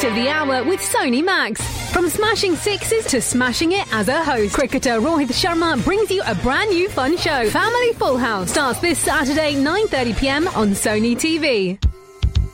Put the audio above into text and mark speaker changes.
Speaker 1: of the hour with Sony Max. From smashing sixes to smashing it as a host, cricketer Rohit Sharma brings you a brand new fun show. Family Full House starts this Saturday 9:30 p.m. on Sony TV.